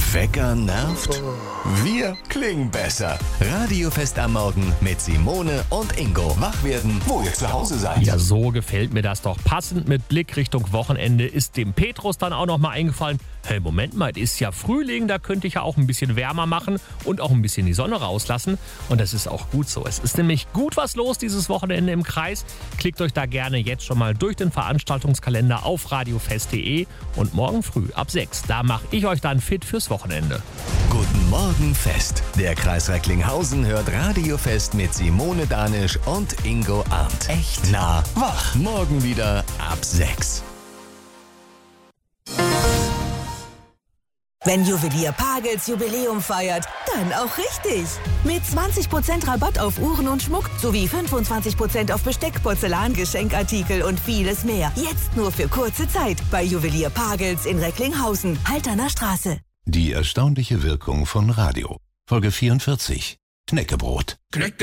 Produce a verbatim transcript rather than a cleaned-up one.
Wecker nervt? Wir klingen besser. Radiofest am Morgen mit Simone und Ingo. Wach werden, wo ihr zu Hause seid. Ja, so gefällt mir das doch. Passend mit Blick Richtung Wochenende ist dem Petrus dann auch noch mal eingefallen, hey, Moment mal, es ist ja Frühling, da könnte ich ja auch ein bisschen wärmer machen und auch ein bisschen die Sonne rauslassen. Und das ist auch gut so. Es ist nämlich gut was los dieses Wochenende im Kreis. Klickt euch da gerne jetzt schon mal durch den Veranstaltungskalender auf radiofest punkt de und morgen früh ab sechs, da mache ich euch dann fit fürs Wochenende. Guten Morgen Fest. Der Kreis Recklinghausen hört Radiofest mit Simone Danisch und Ingo Arndt. Echt nah wach. Morgen wieder ab sechs. Wenn Juwelier Pagels Jubiläum feiert, dann auch richtig. Mit zwanzig Prozent Rabatt auf Uhren und Schmuck sowie fünfundzwanzig Prozent auf Besteck, Porzellan, Geschenkartikel und vieles mehr. Jetzt nur für kurze Zeit bei Juwelier Pagels in Recklinghausen, Halterner Straße. Die erstaunliche Wirkung von Radio. Folge vierundvierzig. Knäckebrot. Knäcke